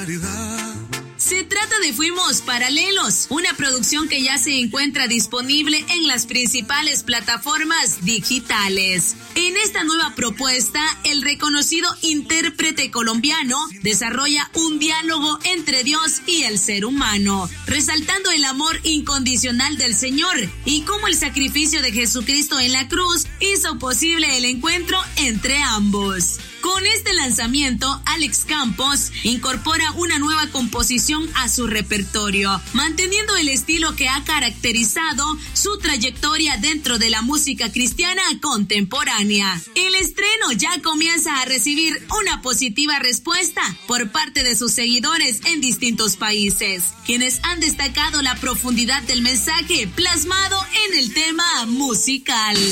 claridad. Se trata de Fuimos Paralelos, una producción que ya se encuentra disponible en las principales plataformas digitales. En esta nueva propuesta, el reconocido intérprete colombiano desarrolla un diálogo entre Dios y el ser humano, resaltando el amor incondicional del Señor y cómo el sacrificio de Jesucristo en la cruz hizo posible el encuentro entre ambos. Con este lanzamiento, Alex Campos incorpora una nueva composición a su repertorio, manteniendo el estilo que ha caracterizado su trayectoria dentro de la música cristiana contemporánea. El estreno ya comienza a recibir una positiva respuesta por parte de sus seguidores en distintos países, quienes han destacado la profundidad del mensaje plasmado en el tema musical.